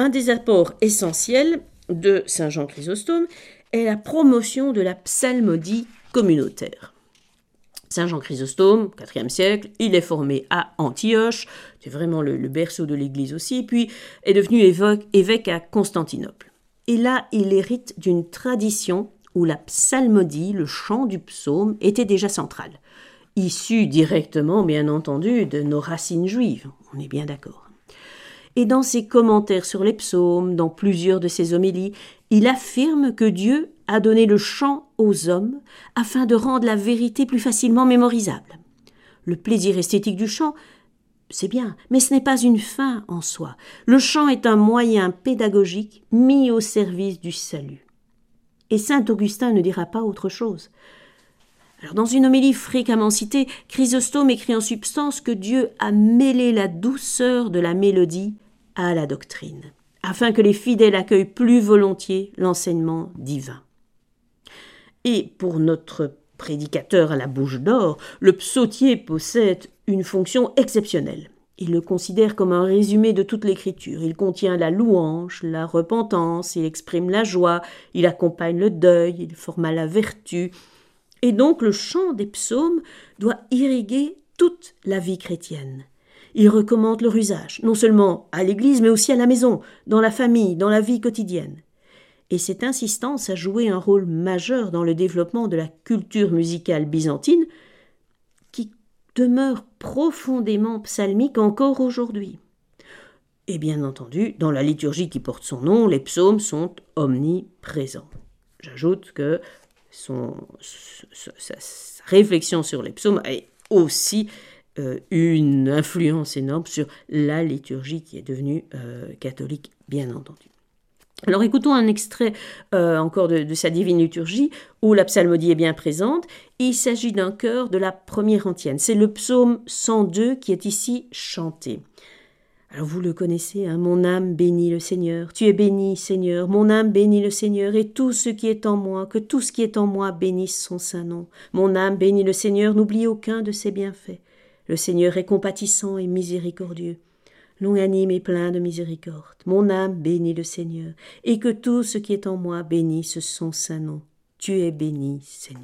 Un des apports essentiels de saint Jean Chrysostome est la promotion de la psalmodie communautaire. Saint Jean Chrysostome, au IVe siècle, il est formé à Antioche, c'est vraiment le berceau de l'Église aussi, puis est devenu évêque à Constantinople. Et là, il hérite d'une tradition où la psalmodie, le chant du psaume, était déjà central, issu directement, bien entendu, de nos racines juives, on est bien d'accord. Et dans ses commentaires sur les psaumes, dans plusieurs de ses homélies, il affirme que Dieu a donné le chant aux hommes afin de rendre la vérité plus facilement mémorisable. Le plaisir esthétique du chant, c'est bien, mais ce n'est pas une fin en soi. Le chant est un moyen pédagogique mis au service du salut. Et saint Augustin ne dira pas autre chose. Alors, dans une homélie fréquemment citée, Chrysostome écrit en substance que Dieu a mêlé la douceur de la mélodie à la doctrine, afin que les fidèles accueillent plus volontiers l'enseignement divin. Et pour notre prédicateur à la bouche d'or, le psautier possède une fonction exceptionnelle. Il le considère comme un résumé de toute l'Écriture. Il contient la louange, la repentance, il exprime la joie, il accompagne le deuil, il forma la vertu. Et donc le chant des psaumes doit irriguer toute la vie chrétienne. Il recommande leur usage, non seulement à l'Église, mais aussi à la maison, dans la famille, dans la vie quotidienne. Et cette insistance a joué un rôle majeur dans le développement de la culture musicale byzantine, qui demeure profondément psalmique encore aujourd'hui. Et bien entendu, dans la liturgie qui porte son nom, les psaumes sont omniprésents. J'ajoute que sa réflexion sur les psaumes a aussi une influence énorme sur la liturgie qui est devenue catholique, bien entendu. Alors écoutons un extrait encore de sa divine liturgie où la psalmodie est bien présente. Il s'agit d'un chœur de la première antienne. C'est le psaume 102 qui est ici chanté. Alors vous le connaissez, hein, mon âme bénit le Seigneur. Tu es béni, Seigneur. Mon âme bénit le Seigneur et tout ce qui est en moi, que tout ce qui est en moi bénisse son saint nom. Mon âme bénit le Seigneur, n'oublie aucun de ses bienfaits. Le Seigneur est compatissant et miséricordieux, longanime et plein de miséricorde. Mon âme bénit le Seigneur, et que tout ce qui est en moi bénisse son saint nom. Tu es béni, Seigneur.